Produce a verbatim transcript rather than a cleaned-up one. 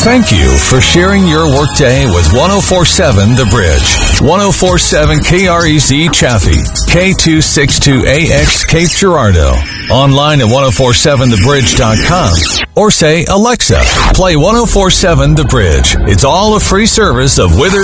Thank you for sharing your workday with ten forty-seven The Bridge. ten forty-seven K R E Z Chaffee, K two sixty-two A X Cape Girardeau. Online at ten forty-seven the bridge dot com. Or say, Alexa, play ten forty-seven The Bridge. It's all a free service of Withers